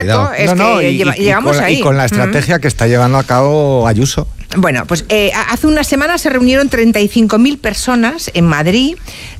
llegamos ahí. Y con la estrategia que está llevando a cabo Ayuso. Bueno, pues hace unas semanas se reunieron 35.000 personas en Madrid.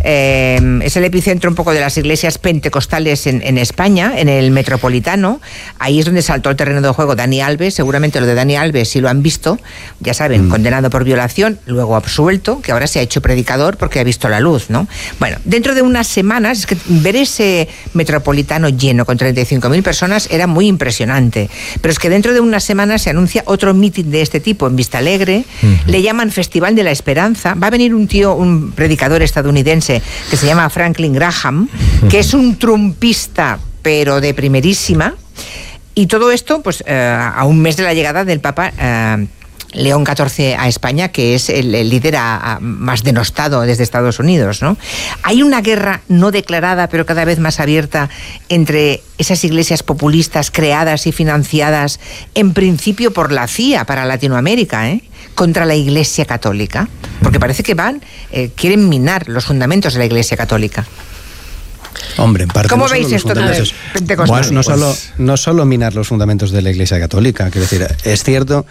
Es el epicentro un poco de las iglesias pentecostales en España, en el Metropolitano. Ahí es donde saltó al terreno de juego Dani Alves. Seguramente lo de Dani Alves, si lo han visto, ya saben, condenado por violación, luego absuelto, que ahora se ha hecho predicador porque ha visto la luz, ¿no? Bueno, dentro de unas semanas, es que ver ese Metropolitano lleno con 35.000 personas era muy impresionante. Pero es que dentro de unas semanas se anuncia otro mitin de este tipo en Vista Alegre. Le llaman Festival de la Esperanza. Va a venir un predicador estadounidense que se llama Franklin Graham, que es un trumpista pero de primerísima, y todo esto pues a un mes de la llegada del Papa León XIV a España, que es el líder más denostado desde Estados Unidos, ¿no? Hay una guerra no declarada, pero cada vez más abierta, entre esas iglesias populistas creadas y financiadas en principio por la CIA para Latinoamérica, contra la Iglesia Católica, porque parece que quieren minar los fundamentos de la Iglesia Católica. Hombre, en parte. ¿Cómo veis esto de Pentecostal? Bueno, no solo minar los fundamentos de la Iglesia Católica. Quiero decir, es cierto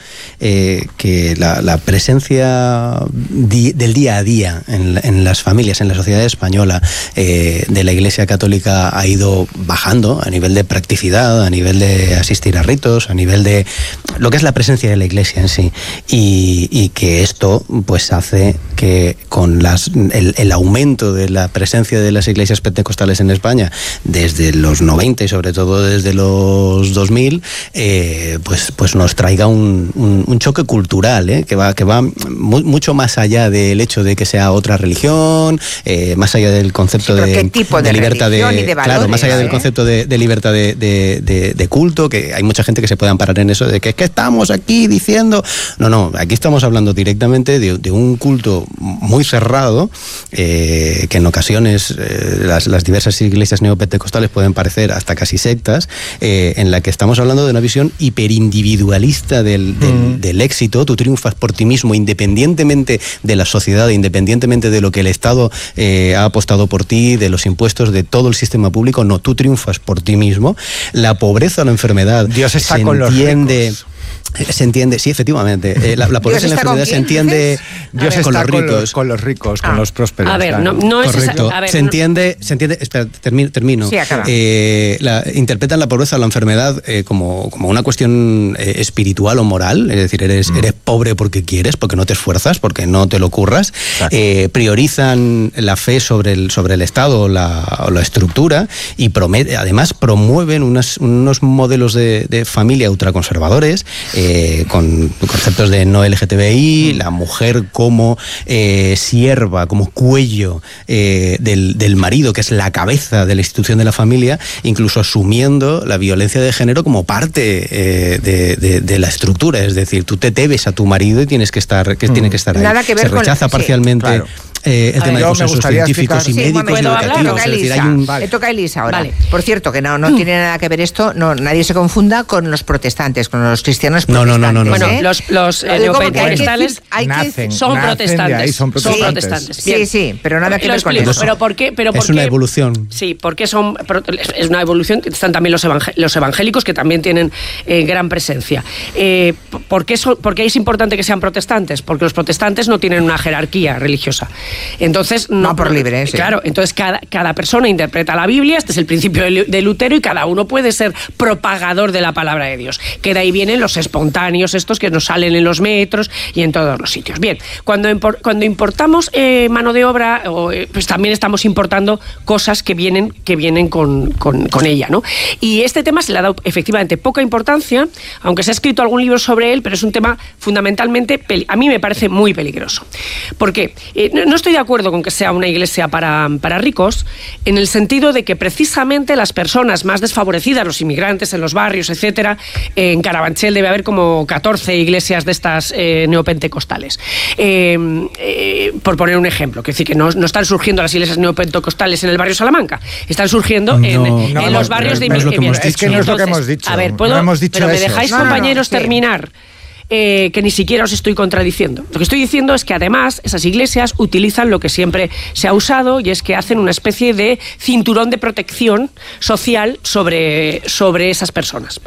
que la presencia del día a día en las familias, en la sociedad española, de la Iglesia Católica ha ido bajando a nivel de practicidad, a nivel de asistir a ritos, a nivel de lo que es la presencia de la Iglesia en sí. Y que esto pues hace que con el aumento de la presencia de las iglesias pentecostales en España desde los 90 y sobre todo desde los 2000, pues nos traiga un choque cultural, que va mucho más allá del hecho de que sea otra religión, más allá del concepto de libertad de valores, claro, más allá del concepto de libertad de culto, que hay mucha gente que se puede amparar en eso de que es que estamos aquí diciendo no, aquí estamos hablando directamente de un culto muy cerrado, que en ocasiones las diversas iglesias neopentecostales pueden parecer hasta casi sectas, en la que estamos hablando de una visión hiperindividualista del éxito. Tú triunfas por ti mismo independientemente de la sociedad, independientemente de lo que el Estado ha apostado por ti, de los impuestos, de todo el sistema público. No, tú triunfas por ti mismo. La pobreza o la enfermedad Dios está con los ricos. Se entiende, sí, efectivamente. La pobreza y la enfermedad se entiende. Dios está con los ricos, con los prósperos. A ver, claro. no es correcto. esa, a ver, se entiende. Espera, termino. Sí, acaba. Interpretan la pobreza o la enfermedad como una cuestión espiritual o moral. Es decir, eres pobre porque quieres, porque no te esfuerzas, porque no te lo curras. Priorizan la fe sobre el Estado o la estructura y además promueven unos modelos de familia ultraconservadores, con conceptos de no LGTBI, la mujer como sierva, como cuello del marido, que es la cabeza de la institución de la familia, incluso asumiendo la violencia de género como parte de la estructura. Es decir, tú te debes a tu marido y tiene que estar ahí. Nada que ver se rechaza parcialmente. Claro. El tema de procesos científicos y médicos y educativos. Es decir, le toca a Elisa ahora. Vale. Por cierto, que no tiene nada que ver esto, nadie se confunda con los protestantes, con los cristianos protestantes. No. Bueno, los neopentecostales son protestantes. Son protestantes. Sí, pero nada que ver con eso. Pero ¿por qué? Es una evolución. Sí, porque es una evolución. Están también los evangélicos, que también tienen gran presencia. ¿Por qué es importante que sean protestantes? Porque los protestantes no tienen una jerarquía religiosa. Entonces no por libre, sí. Claro, entonces cada persona interpreta la Biblia. Este es el principio de Lutero, y cada uno puede ser propagador de la palabra de Dios, que de ahí vienen los espontáneos estos que nos salen en los metros y en todos los sitios. Bien, cuando importamos mano de obra, pues también estamos importando cosas que vienen con ella, ¿no? Y este tema se le ha dado efectivamente poca importancia, aunque se ha escrito algún libro sobre él, pero es un tema fundamentalmente, a mí me parece muy peligroso. ¿Por qué? No estoy de acuerdo con que sea una iglesia para ricos, en el sentido de que precisamente las personas más desfavorecidas, los inmigrantes en los barrios, etcétera, en Carabanchel debe haber como 14 iglesias de estas neopentecostales. Por poner un ejemplo, que decir que no están surgiendo las iglesias neopentecostales en el barrio Salamanca, están surgiendo en los barrios de inmigrantes. Es que no es lo que hemos dicho. A ver, no hemos dicho pero eso. ¿me dejáis, compañeros, terminar? Que ni siquiera os estoy contradiciendo. Lo que estoy diciendo es que además esas iglesias utilizan lo que siempre se ha usado, y es que hacen una especie de cinturón de protección social sobre esas personas.